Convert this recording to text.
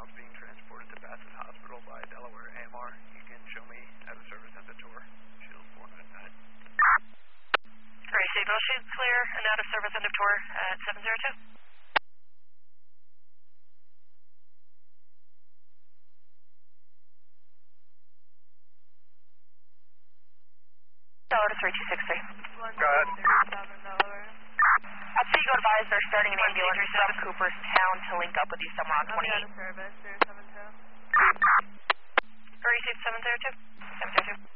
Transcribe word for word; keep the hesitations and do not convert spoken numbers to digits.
inbound being transported to Bassett Hospital by Delaware A M R. You can show me out of service at the tour. Shield four nine nine. Gray Sable Shoot clear and out of service end of tour at seven zero two. Delaware to three two six three. Go ahead. At Seago advised they're starting an ambulance from Cooperstown to link up with you somewhere on twenty-eight. Service, zero seven two. Gray Sable seven zero two. seven zero two.